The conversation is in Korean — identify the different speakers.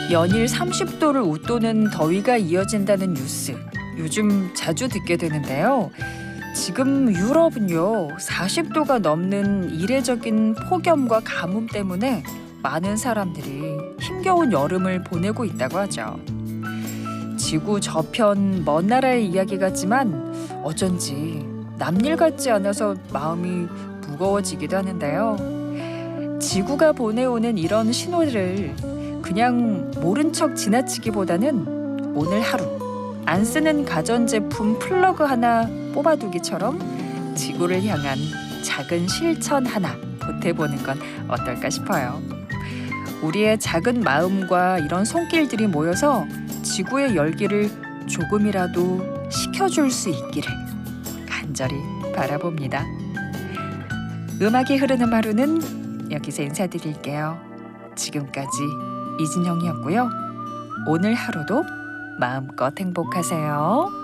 Speaker 1: 연일 30도를 웃도는 더위가 이어진다는 뉴스, 요즘 자주 듣게 되는데요. 지금 유럽은요, 40도가 넘는 이례적인 폭염과 가뭄 때문에 많은 사람들이 힘겨운 여름을 보내고 있다고 하죠. 지구 저편 먼 나라의 이야기 같지만 어쩐지 남일 같지 않아서 마음이 무거워지기도 하는데요. 지구가 보내오는 이런 신호를 그냥 모른 척 지나치기보다는 오늘 하루 안 쓰는 가전제품 플러그 하나 뽑아두기처럼 지구를 향한 작은 실천 하나 보태보는 건 어떨까 싶어요. 우리의 작은 마음과 이런 손길들이 모여서 지구의 열기를 조금이라도 식혀줄 수 있기를 간절히 바라봅니다. 음악이 흐르는 하루는 여기서 인사드릴게요. 지금까지 이진영이었고요. 오늘 하루도 마음껏 행복하세요.